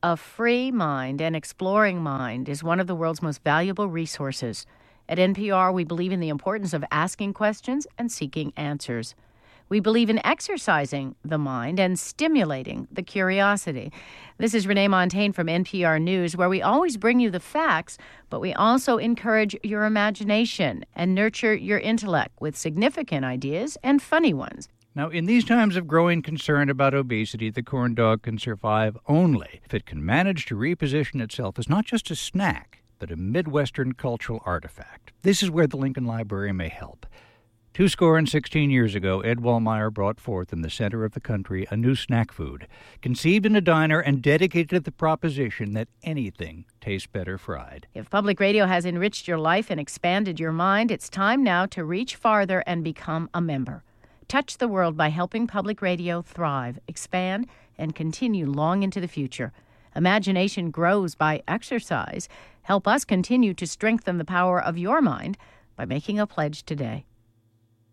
A free mind and exploring mind is one of the world's most valuable resources. At NPR, we believe in the importance of asking questions and seeking answers. We believe in exercising the mind and stimulating the curiosity. This is Renee Montaigne from NPR News, where we always bring you the facts, but we also encourage your imagination and nurture your intellect with significant ideas and funny ones. Now, in these times of growing concern about obesity, the corn dog can survive only if it can manage to reposition itself as not just a snack, but a Midwestern cultural artifact. This is where the Lincoln Library may help. 16 years ago, Ed Wallmeyer brought forth in the center of the country a new snack food, conceived in a diner and dedicated to the proposition that anything tastes better fried. If public radio has enriched your life and expanded your mind, it's time now to reach farther and become a member. Touch the world by helping public radio thrive, expand, and continue long into the future. Imagination grows by exercise. Help us continue to strengthen the power of your mind by making a pledge today.